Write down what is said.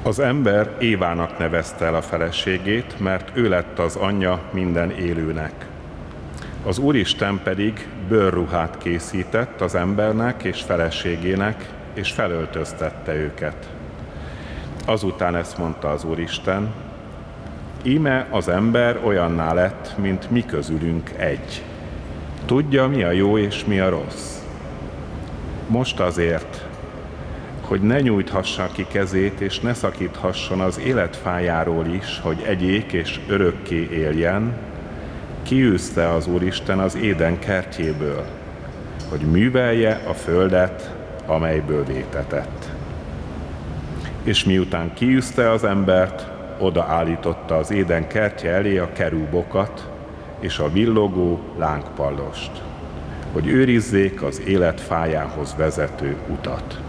Az ember Évának nevezte el a feleségét, mert ő lett az anyja minden élőnek. Az Úristen pedig bőrruhát készített az embernek és feleségének, és felöltöztette őket. Azután ezt mondta az Úristen: íme az ember olyanná lett, mint mi közülünk egy. Tudja, mi a jó és mi a rossz. Most azért, hogy ne nyújthassa ki kezét, és ne szakíthasson az életfájáról is, hogy egyék és örökké éljen, kiűzte az Úristen az Éden kertjéből, hogy művelje a földet, amelyből vétetett. És miután kiűzte az embert, odaállította az Éden kertje elé a kerúbokat és a villogó lángpallost, hogy őrizzék az élet fájához vezető utat.